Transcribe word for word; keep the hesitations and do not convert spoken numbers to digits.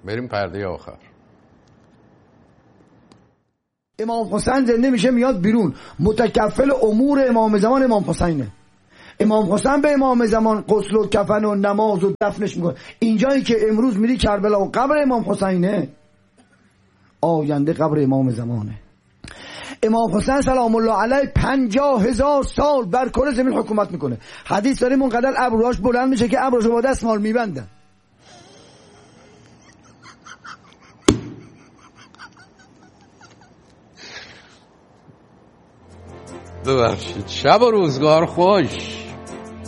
بریم پرده آخر. امام حسین زنده میشه میاد بیرون، متکفل امور امام زمان امام حسینه. امام حسین به امام زمان غسل و کفن و نماز و دفنش میکنه. اینجایی که امروز میری کربلا و قبر امام حسینه، آینده قبر امام زمانه. امام حسین سلام الله علیه پنجاه هزار سال بر کره زمین حکومت میکنه. حدیث داریم اونقدر ابروهاش بلند میشه که ابروهاشو با دستمال میبندن. ببخشید. شب و روزگار خوش.